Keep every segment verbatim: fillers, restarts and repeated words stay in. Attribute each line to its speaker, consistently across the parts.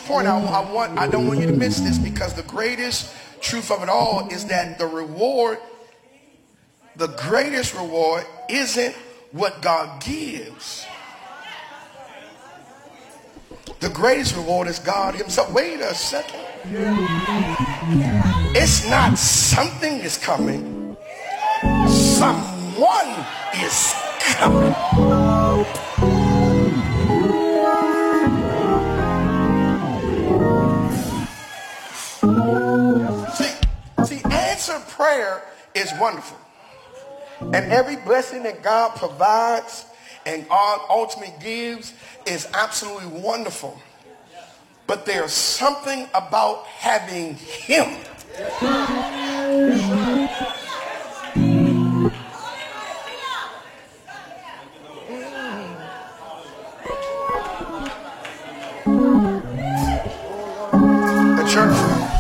Speaker 1: point, I, I want, I don't want you to miss this, because the greatest truth of it all is that the reward, the greatest reward isn't what God gives. The greatest reward is God himself. Wait a second. It's not something is coming. Someone is coming. See, see, answered prayer is wonderful. And every blessing that God provides and God ultimately gives is absolutely wonderful. But there's something about having him. The church,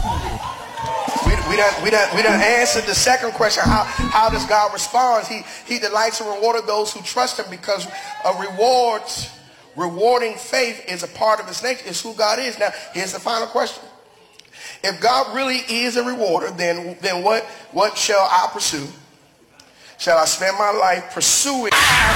Speaker 1: we, we done, we done, we done answered the second question. How, how does God respond? He, he delights and rewarded those who trust him, because a rewards, rewarding faith is a part of his nature. It's who God is. Now, here's the final question. If God really is a rewarder, then, then what, what shall I pursue? Shall I spend my life pursuing?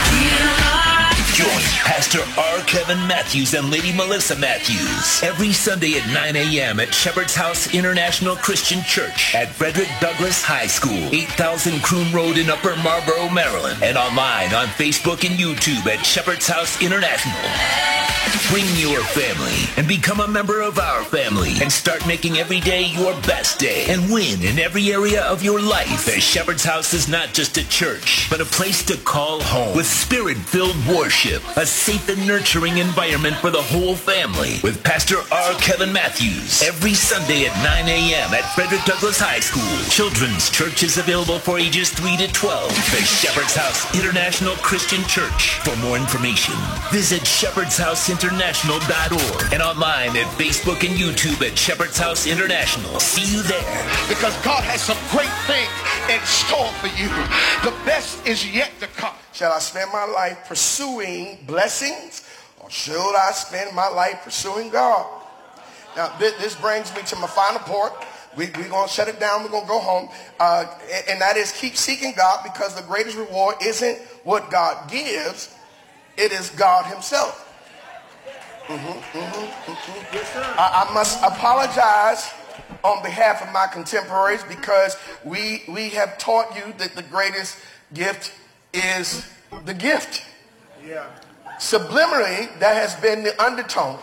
Speaker 2: Join Pastor R. Kevin Matthews and Lady Melissa Matthews every Sunday at nine a.m. at Shepherd's House International Christian Church at Frederick Douglass High School, eight thousand Croom Road in Upper Marlboro, Maryland, and online on Facebook and YouTube at Shepherd's House International. Bring your family and become a member of our family and start making every day your best day and win in every area of your life, as Shepherd's House is not just a church, but a place to call home with spirit-filled worship, a safe and nurturing environment for the whole family, with Pastor R. Kevin Matthews every Sunday at nine a.m. at Frederick Douglass High School. Children's church is available for ages three to twelve. The Shepherd's House International Christian Church. For more information, visit shepherds house international dot org and online at Facebook and YouTube at Shepherd's House International. See you there.
Speaker 1: Because God has some great things in store for you. The best is yet to come. Shall I spend my life pursuing blessings, or should I spend my life pursuing God? Now, this, this brings me to my final point. We, we're going to shut it down. We're going to go home. Uh, and, and that is, keep seeking God, because the greatest reward isn't what God gives. It is God himself. Mm-hmm, mm-hmm, mm-hmm. Yes, sir. I, I must apologize on behalf of my contemporaries, because we, we have taught you that the greatest gift is the gift. Yeah. Subliminally, that has been the undertone.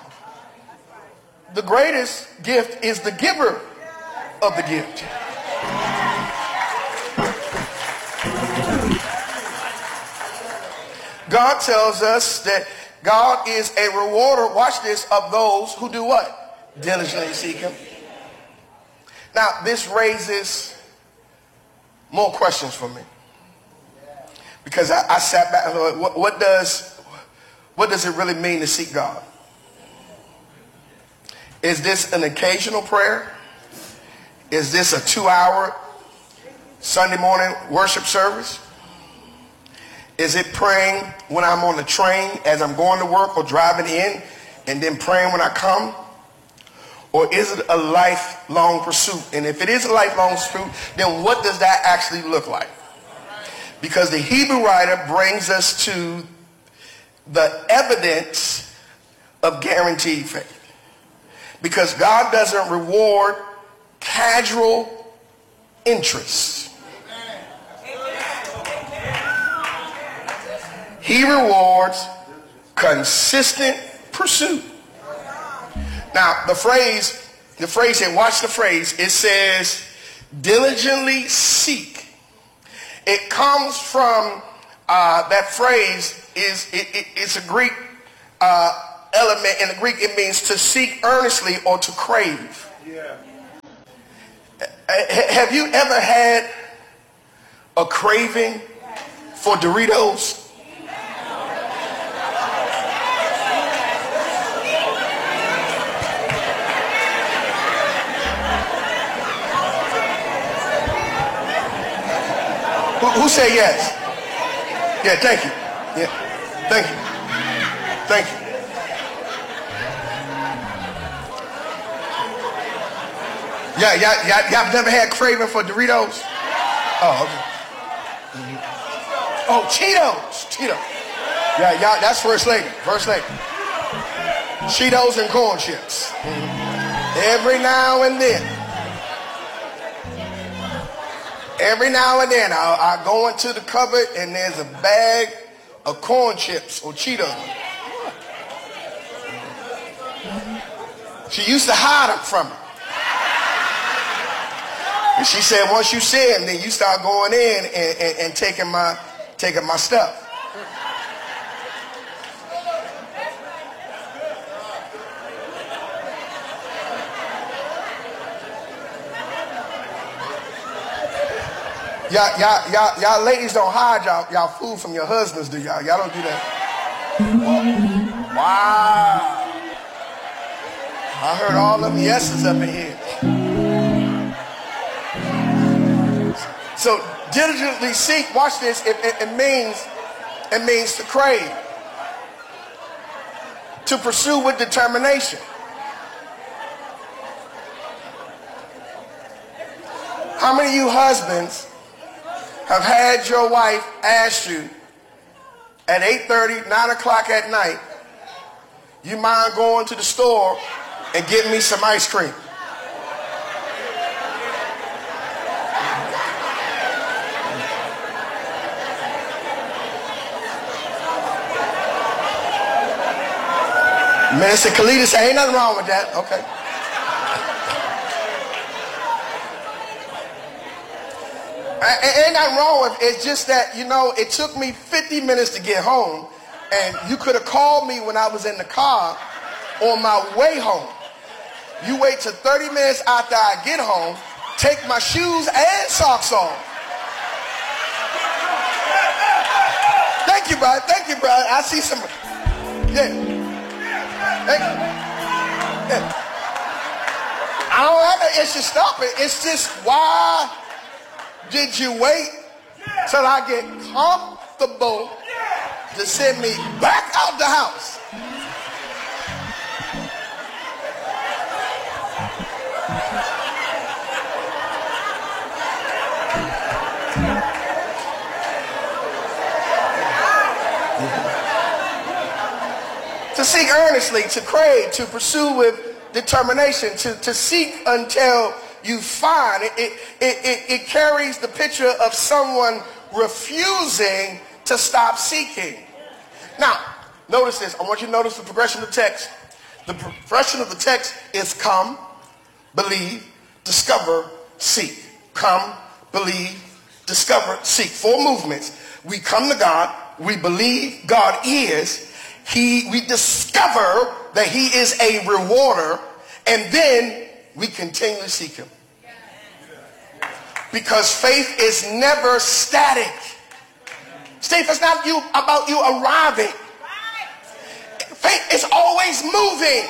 Speaker 1: The greatest gift is the giver of the gift. God tells us that God is a rewarder, watch this, of those who do what? Diligently seek him. Now, this raises more questions for me. Because I, I sat back and thought, what, what does what does it really mean to seek God? Is this an occasional prayer? Is this a two-hour Sunday morning worship service? Is it praying when I'm on the train as I'm going to work or driving in, and then praying when I come? Or is it a lifelong pursuit? And if it is a lifelong pursuit, then what does that actually look like? Because the Hebrew writer brings us to the evidence of guaranteed faith. Because God doesn't reward casual interest. He rewards consistent pursuit. Now, the phrase, the phrase here, watch the phrase. It says, diligently seek. It comes from, uh, that phrase is, it, it, it's a Greek uh, element. In the Greek, it means to seek earnestly or to crave. Yeah. Have you ever had a craving for Doritos? Who, who said yes? Yeah, thank you. Yeah, thank you. Thank you. Yeah, y'all, y'all, y'all never had craving for Doritos? Oh, okay. Mm-hmm. Oh, Cheetos. Cheetos. Yeah, y'all, that's First Lady. First Lady. Cheetos and corn chips. Mm-hmm. Every now and then. Every now and then, I, I go into the cupboard and there's a bag of corn chips or Cheetos. She used to hide them from me. And she said, once you see them, then you start going in and, and, and taking my taking my stuff. Y'all, y'all, y'all, y'all ladies don't hide y'all, y'all food from your husbands, do y'all? Y'all don't do that. Wow. I heard all them yeses up in here. So diligently seek, watch this, it, it, it means it means to crave. To pursue with determination. How many of you husbands have had your wife ask you at eight thirty, nine o'clock at night, you mind going to the store and getting me some ice cream? Minister Kalita said, ain't nothing wrong with that. Okay. Ain't nothing wrong with it. It's just that, you know, it took me fifty minutes to get home, and you could have called me when I was in the car on my way home. You wait till thirty minutes after I get home, take my shoes and socks off. Thank you, brother. Thank you, brother. I see some. Yeah. Thank you. Yeah. I don't have an issue stopping. It's just, why did you wait till I get comfortable to send me back out the house? To seek earnestly, to crave, to pursue with determination, to, to seek until you find. It, it, it, it carries the picture of someone refusing to stop seeking. Now, notice this. I want you to notice the progression of the text. The progression of the text is come, believe, discover, seek. Come, believe, discover, seek. Four movements. We come to God. We believe God is. He, we discover that he is a rewarder. And then we continually seek him. Because faith is never static. Faith is not you about you arriving. Faith is always moving.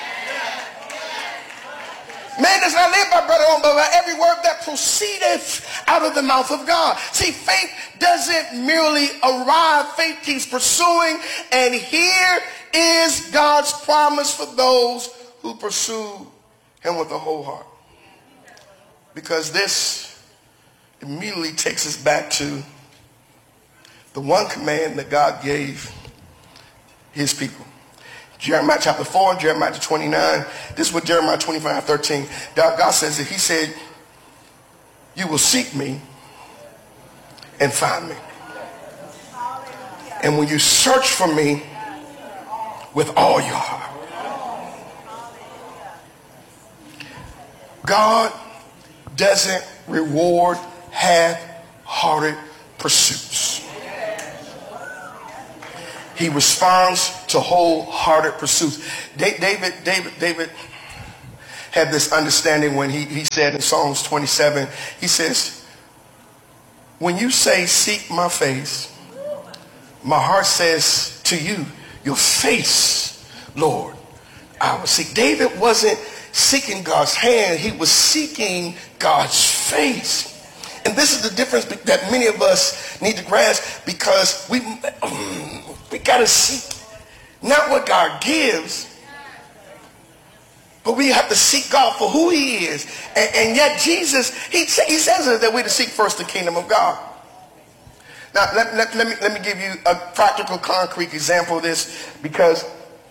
Speaker 1: Man does not live by bread alone, but by every word that proceedeth out of the mouth of God. See, faith doesn't merely arrive. Faith keeps pursuing. And here is God's promise for those who pursue him with the whole heart. Because this immediately takes us back to the one command that God gave his people. Jeremiah chapter four, Jeremiah twenty-nine. This is what Jeremiah twenty-five, thirteen. God says that he said, you will seek me and find me. And when you search for me with all your heart. God doesn't reward half-hearted pursuits. He responds to wholehearted pursuits. David, David, David had this understanding when he, he said in Psalms twenty-seven, he says, when you say seek my face, my heart says to you, your face, Lord, I will seek. David wasn't seeking God's hand. He was seeking God's face. And this is the difference that many of us need to grasp, because we, we got to seek not what God gives, But we have to seek God for who he is. And, and yet Jesus, he, he says that we're to seek first the kingdom of God. Now, let, let, let, me, let me give you a practical, concrete example of this, because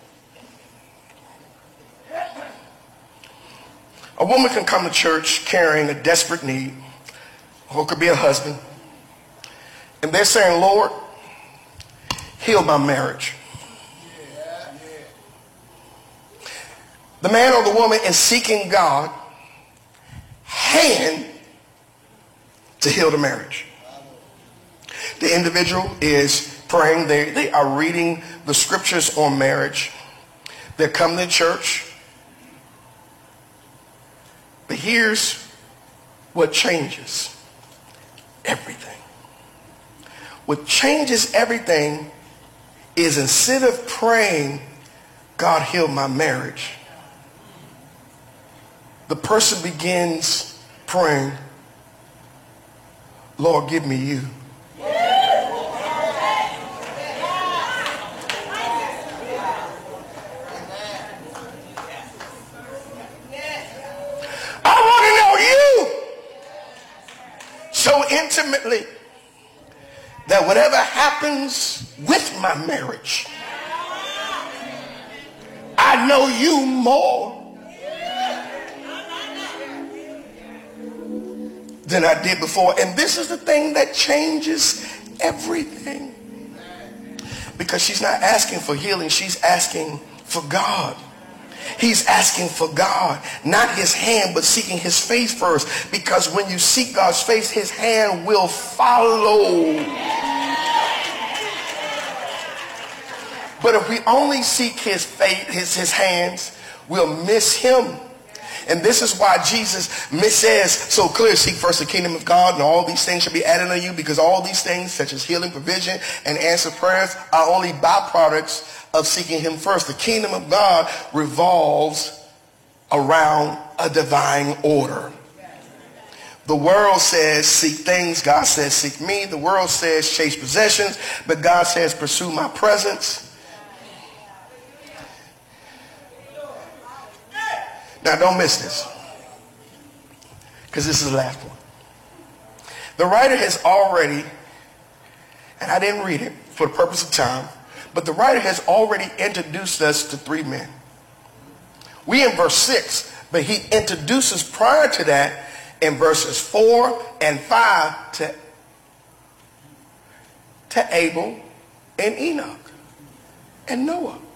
Speaker 1: a woman can come to church carrying a desperate need, or it could be a husband, and they're saying, Lord, heal my marriage. The man or the woman is seeking God hand to heal the marriage. The individual is praying. They, they are reading the scriptures on marriage. They're coming to church. But here's what changes everything. What changes everything is, instead of praying, God heal my marriage, the person begins praying, Lord, give me you. I want to know you so intimately that whatever happens with my marriage, I know you more than I did before. And this is the thing that changes everything. Because she's not asking for healing, she's asking for God. He's asking for God, not his hand, but seeking his face first. Because when you seek God's face, his hand will follow. But if we only seek his face, his, his hands, we'll miss him. And this is why Jesus says so clear, seek first the kingdom of God, and all these things shall be added unto you, because all these things, such as healing, provision, and answered prayers, are only byproducts of seeking him first. The kingdom of God revolves around a divine order. The world says seek things, God says seek me. The world says chase possessions, but God says pursue my presence. Now don't miss this, because this is the last one. The writer has already, and I didn't read it for the purpose of time, but the writer has already introduced us to three men. We in verse six, but he introduces prior to that in verses four and five to, to Abel and Enoch and Noah.